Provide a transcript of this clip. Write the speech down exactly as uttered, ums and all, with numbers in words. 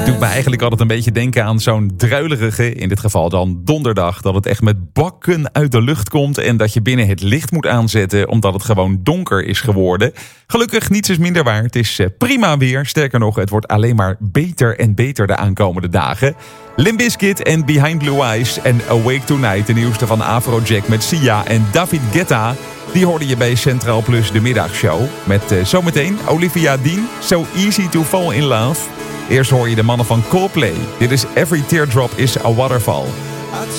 Doet me eigenlijk altijd een beetje denken aan zo'n druilerige, in dit geval dan donderdag, dat het echt met bakken uit de lucht komt en dat je binnen het licht moet aanzetten omdat het gewoon donker is geworden. Gelukkig, niets is minder waar. Het is prima weer. Sterker nog, het wordt alleen maar beter en beter de aankomende dagen. Limp Bizkit en Behind Blue Eyes en Awake Tonight, de nieuwste van Afrojack met Sia en David Guetta. Die hoorde je bij Centraal Plus de middagshow. Met uh, zometeen Olivia Dean, So Easy to Fall in Love. Eerst hoor je de mannen van Coldplay. Dit is Every Teardrop is a Waterfall.